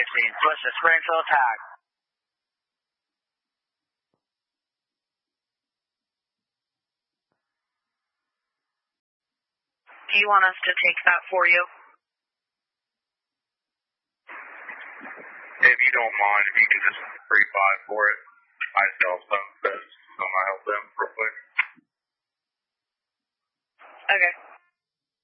Push the Springfield tag. Do you want us to take that for you? If you don't mind, if you can just pre-buy for it. I sell some, so I'm going to help them real quick. Okay.